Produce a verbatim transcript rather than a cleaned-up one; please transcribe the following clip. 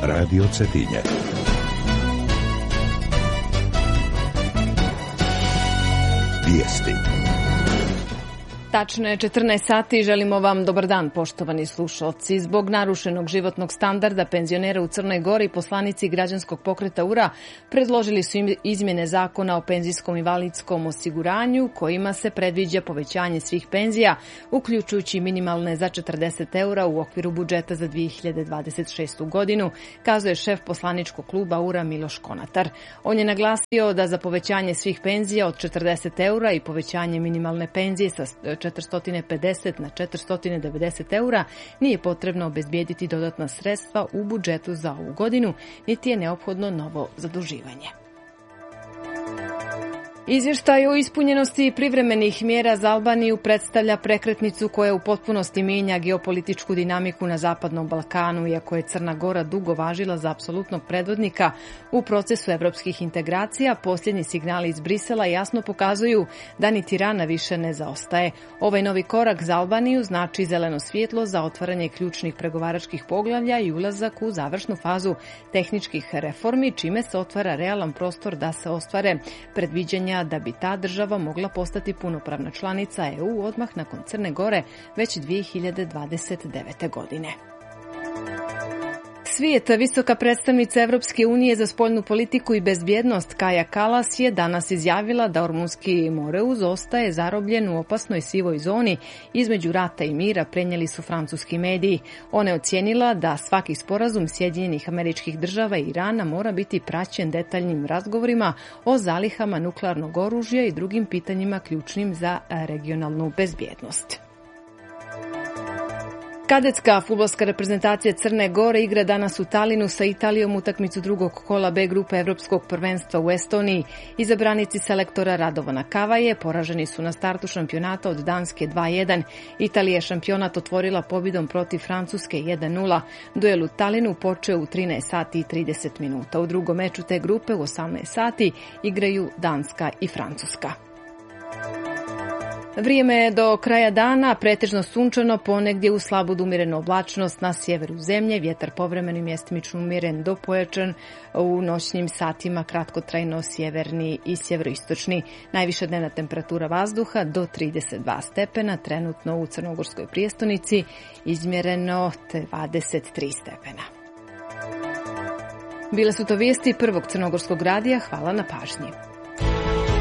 Radio Cetinje. Vijesti. Tačno je četrnaest sati, želimo vam dobar dan, poštovani slušalci. Zbog narušenog životnog standarda penzionera u Crnoj Gori, poslanici građanskog pokreta U R A predložili su izmjene zakona o penzijskom i invalidskom osiguranju, kojima se predviđa povećanje svih penzija, uključujući minimalne za četrdeset eura u okviru budžeta za dvije hiljade dvadeset šestu godinu, kazuje šef poslaničkog kluba U R A Miloš Konatar. On je naglasio da za povećanje svih penzija od četrdeset eura i povećanje minimalne penzije sa četiristo pedeset na četiristo devedeset eura nije potrebno obezbijediti dodatna sredstva u budžetu za ovu godinu, niti je neophodno novo zaduživanje. Izvještaj o ispunjenosti privremenih mjera za Albaniju predstavlja prekretnicu koja u potpunosti mijenja geopolitičku dinamiku na Zapadnom Balkanu, iako je Crna Gora dugo važila za apsolutnog predvodnika u procesu evropskih integracija. Posljednji signali iz Brisela jasno pokazuju da ni Tirana više ne zaostaje. Ovaj novi korak za Albaniju znači zeleno svjetlo za otvaranje ključnih pregovaračkih poglavlja i ulazak u završnu fazu tehničkih reformi, čime se otvara realan prostor da se ostvare predviđanja da bi ta država mogla postati punopravna članica E U odmah nakon Crne Gore već dvije hiljade dvadeset devete. godine. Svijet, visoka predstavnica Evropske unije za spoljnu politiku i bezbjednost Kaja Kalas je danas izjavila da Ormunski Moreuz ostaje zarobljen u opasnoj sivoj zoni između rata i mira, prenijeli su francuski mediji. Ona je ocijenila da svaki sporazum Sjedinjenih Američkih Država i Irana mora biti praćen detaljnim razgovorima o zalihama nuklearnog oružja i drugim pitanjima ključnim za regionalnu bezbjednost. Kadetska fudbalska reprezentacija Crne Gore igra danas u Talinu sa Italijom utakmicu drugog kola B grupe Evropskog prvenstva u Estoniji. Izabranici selektora Radovana Kavaje poraženi su na startu šampionata od Danske dva jedan. Italija je šampionat otvorila pobjedom protiv Francuske jedan nula. Duel u Talinu počeo u trinaest sati i trideset minuta. U drugom meču te grupe u osamnaest sati igraju Danska i Francuska. Vrijeme je do kraja dana, pretežno sunčano, ponegdje u slabu do umjerenu oblačnost na sjeveru zemlje, vjetar povremeno i mjestimično umjeren do pojačan, u noćnim satima kratkotrajno sjeverni i sjeveroistočni. Najviša dnevna temperatura vazduha do trideset dva stepena, trenutno u Crnogorskoj prijestolnici izmjereno dvadeset tri stepena. Bile su to vijesti Prvog crnogorskog radija, hvala na pažnji.